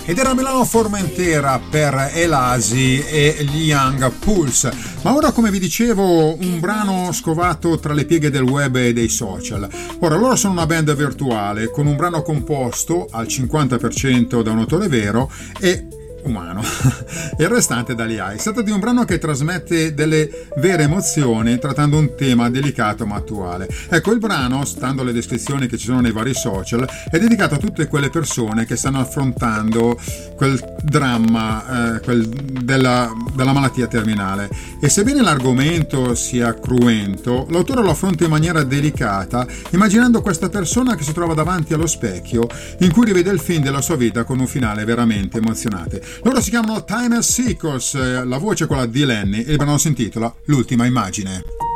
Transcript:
Ed era Milano Formentera per Elasi e gli Young Pulse. Ma ora, come vi dicevo, un brano scovato tra le pieghe del web e dei social. Ora, loro sono una band virtuale con un brano composto al 50% da un autore vero e umano, il restante dagli AI. Si tratta di un brano che trasmette delle vere emozioni trattando un tema delicato ma attuale. Ecco, il brano, stando alle descrizioni che ci sono nei vari social, è dedicato a tutte quelle persone che stanno affrontando quel dramma della malattia terminale, e sebbene l'argomento sia cruento, l'autore lo affronta in maniera delicata, immaginando questa persona che si trova davanti allo specchio in cui rivede il film della sua vita con un finale veramente emozionante. Loro si chiamano Time Seekers, la voce è quella di Lenny e il brano si intitola L'ultima immagine.